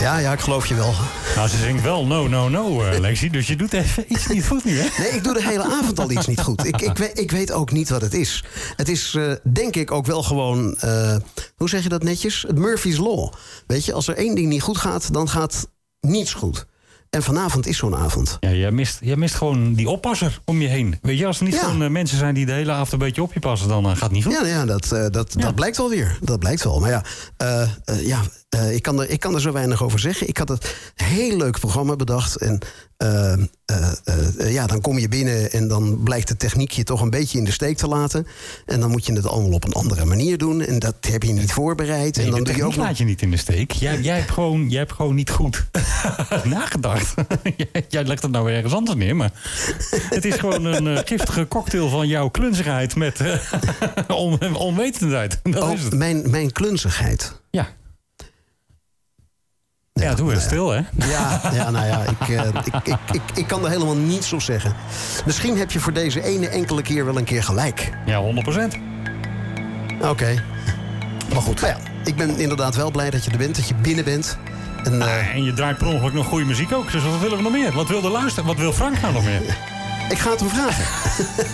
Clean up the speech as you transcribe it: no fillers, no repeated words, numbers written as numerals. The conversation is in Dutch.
Ja, ik geloof je wel. Nou, ze zingt wel no, Lexie. Dus je doet even iets niet goed nu, hè? Nee, ik doe de hele avond al iets niet goed. Ik weet ook niet wat het is. Het is, denk ik, ook wel gewoon... hoe zeg je dat netjes? Het Murphy's Law. Weet je, als er één ding niet goed gaat, dan gaat niets goed. En vanavond is zo'n avond. Ja, jij mist gewoon die oppasser om je heen. Weet je, als er niet gewoon mensen zijn die de hele avond een beetje op je passen, dan gaat het niet goed. Ja, dat blijkt wel weer. Dat blijkt wel. Maar ik kan er zo weinig over zeggen. Ik had een heel leuk programma bedacht. En dan kom je binnen en dan blijkt de techniek je toch een beetje in de steek te laten. En dan moet je het allemaal op een andere manier doen. En dat heb je niet voorbereid. Nee, en dan de doe je ook laat je niet in de steek. Jij hebt gewoon niet goed nagedacht. Jij legt het nou ergens anders neer, maar het is gewoon een giftige cocktail van jouw klunzigheid met onwetendheid. Dat is het. Mijn klunzigheid. Ja. Ja, doe het stil, hè? Ik kan er helemaal niets op zeggen. Misschien heb je voor deze ene enkele keer wel een keer gelijk. Ja, 100%. Oké. Maar goed, ik ben inderdaad wel blij dat je er bent, dat je binnen bent. En je draait per ongeluk nog goede muziek ook. Dus wat willen we nog meer? Wat wil de luisteraar? Wat wil Frank nou nog meer? Ik ga het hem vragen.